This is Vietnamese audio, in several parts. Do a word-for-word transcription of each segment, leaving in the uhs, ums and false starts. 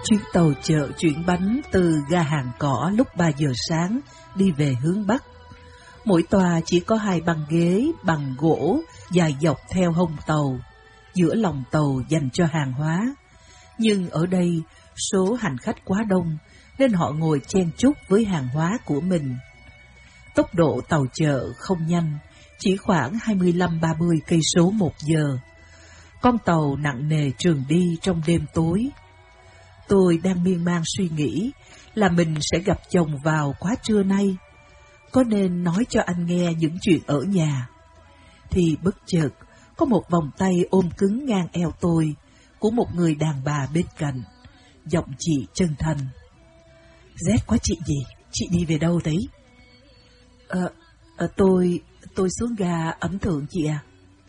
Chuyến tàu chợ chuyển bánh từ ga Hàng Cỏ lúc ba giờ sáng đi về hướng Bắc. Mỗi toa chỉ có hai băng ghế bằng gỗ dài dọc theo hông tàu, giữa lòng tàu dành cho hàng hóa. Nhưng ở đây số hành khách quá đông nên họ ngồi chen chúc với hàng hóa của mình. Tốc độ tàu chợ không nhanh, chỉ khoảng hai mươi lăm ba mươi cây số một giờ. Con tàu nặng nề trườn đi trong đêm tối. Tôi đang miên man suy nghĩ là mình sẽ gặp chồng vào quá trưa nay. Có nên nói cho anh nghe những chuyện ở nhà? Thì bất chợt có một vòng tay ôm cứng ngang eo tôi của một người đàn bà bên cạnh. Giọng chị chân thành. Rét quá chị gì? Chị đi về đâu đấy? Ờ, à, tôi, tôi xuống ga Ấn Thượng chị à.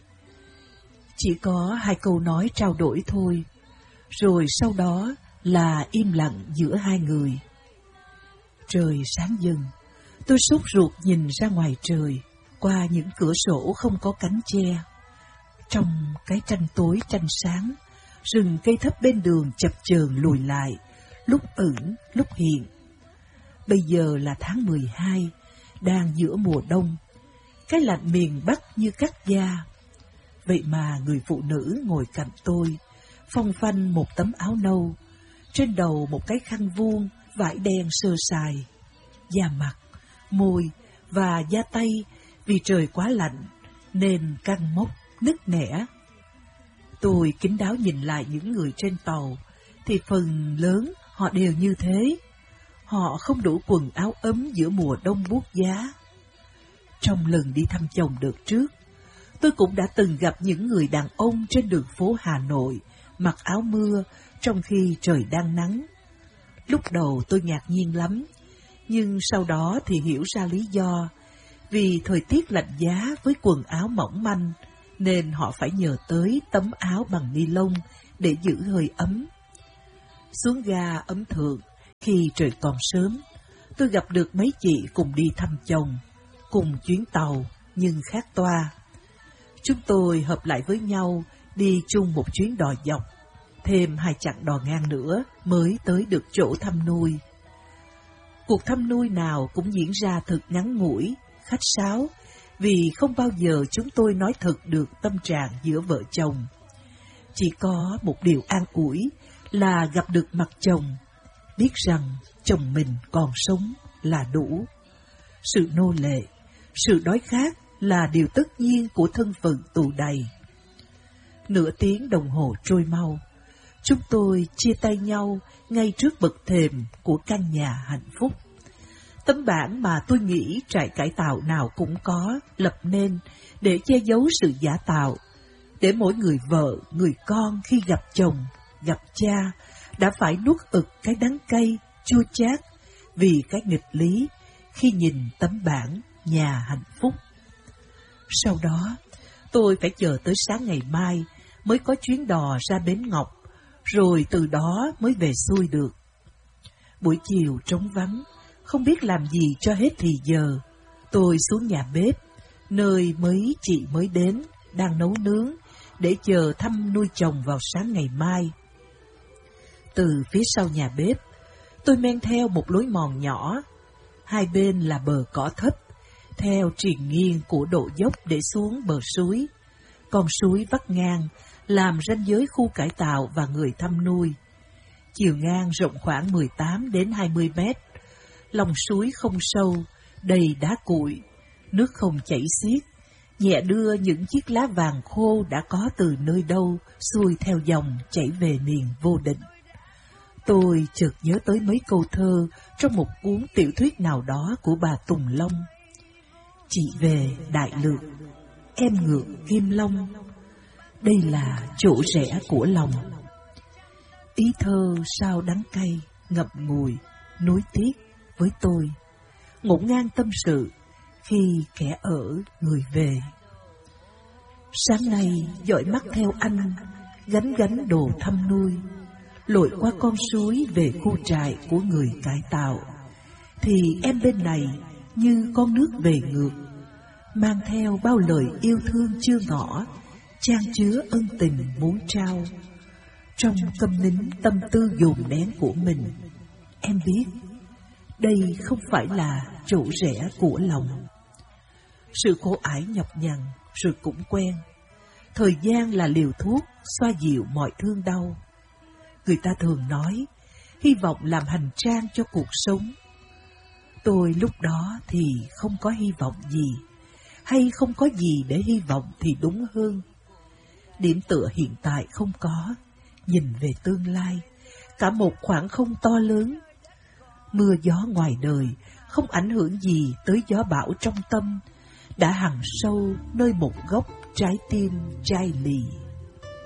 Chỉ có hai câu nói trao đổi thôi, rồi sau đó là im lặng giữa hai người. Trời sáng dần, tôi sốt ruột nhìn ra ngoài trời, qua những cửa sổ không có cánh che. Trong cái tranh tối tranh sáng, rừng cây thấp bên đường chập chờn lùi lại, lúc ẩn, lúc hiện. Bây giờ là tháng mười hai, đang giữa mùa đông, cái lạnh miền Bắc như cắt da. Vậy mà người phụ nữ ngồi cạnh tôi, phong phanh một tấm áo nâu, trên đầu một cái khăn vuông, vải đen sơ sài. Da mặt, môi và da tay vì trời quá lạnh nên căng mốc, nứt nẻ. Tôi kín đáo nhìn lại những người trên tàu, thì phần lớn họ đều như thế. Họ không đủ quần áo ấm giữa mùa đông buốt giá. Trong lần đi thăm chồng đợt trước, tôi cũng đã từng gặp những người đàn ông trên đường phố Hà Nội mặc áo mưa trong khi trời đang nắng. Lúc đầu tôi ngạc nhiên lắm, nhưng sau đó thì hiểu ra lý do. Vì thời tiết lạnh giá với quần áo mỏng manh, nên họ phải nhờ tới tấm áo bằng ni lông để giữ hơi ấm. Xuống ga Ấn Thượng, khi trời còn sớm, tôi gặp được mấy chị cùng đi thăm chồng, cùng chuyến tàu nhưng khác toa. Chúng tôi hợp lại với nhau đi chung một chuyến đò dọc, thêm hai chặng đò ngang nữa mới tới được chỗ thăm nuôi. Cuộc thăm nuôi nào cũng diễn ra thật ngắn ngủi, khách sáo, vì không bao giờ chúng tôi nói thật được tâm trạng giữa vợ chồng. Chỉ có một điều an ủi là gặp được mặt chồng, biết rằng chồng mình còn sống là đủ. Sự nô lệ, sự đói khát là điều tất nhiên của thân phận tù đầy. Nửa tiếng đồng hồ trôi mau, chúng tôi chia tay nhau ngay trước bậc thềm của căn nhà hạnh phúc. Tấm bảng mà tôi nghĩ trại cải tạo nào cũng có lập nên để che giấu sự giả tạo, để mỗi người vợ, người con khi gặp chồng, gặp cha đã phải nuốt ực cái đắng cay, chua chát vì cái nghịch lý khi nhìn tấm bảng nhà hạnh phúc. Sau đó, tôi phải chờ tới sáng ngày mai mới có chuyến đò ra Bến Ngọc, rồi từ đó mới về xuôi được. Buổi chiều trống vắng, không biết làm gì cho hết thì giờ. Tôi xuống nhà bếp, nơi mấy chị mới đến, đang nấu nướng, để chờ thăm nuôi chồng vào sáng ngày mai. Từ phía sau nhà bếp, tôi men theo một lối mòn nhỏ. Hai bên là bờ cỏ thấp, theo triền nghiêng của độ dốc để xuống bờ suối. Con suối vắt ngang, làm ranh giới khu cải tạo và người thăm nuôi. Chiều ngang rộng khoảng mười tám đến hai mươi mét. Lòng suối không sâu, đầy đá cuội, nước không chảy xiết, nhẹ đưa những chiếc lá vàng khô đã có từ nơi đâu xuôi theo dòng chảy về miền vô định. Tôi chợt nhớ tới mấy câu thơ trong một cuốn tiểu thuyết nào đó của bà Tùng Long. Chị về đại lược, em ngược Kim Long, đây là chỗ rẽ của lòng. Ý thơ sao đắng cay, ngậm ngùi, nuối tiếc với tôi, ngổn ngang tâm sự khi kẻ ở người về. Sáng nay dõi mắt theo anh, gánh gánh đồ thăm nuôi, lội qua con suối về khu trại của người cải tạo, thì em bên này như con nước về ngược, mang theo bao lời yêu thương chưa ngỏ, chan chứa ân tình muốn trao. Trong câm nín tâm tư dồn nén của mình, em biết đây không phải là chỗ rẽ của lòng. Sự khổ ải nhọc nhằn rồi cũng quen. Thời gian là liều thuốc xoa dịu mọi thương đau. Người ta thường nói hy vọng làm hành trang cho cuộc sống. Tôi lúc đó thì không có hy vọng gì, hay không có gì để hy vọng thì đúng hơn. Điểm tựa hiện tại không có, nhìn về tương lai, cả một khoảng không to lớn. Mưa gió ngoài đời không ảnh hưởng gì tới gió bão trong tâm, đã hằn sâu nơi một góc trái tim chai lì.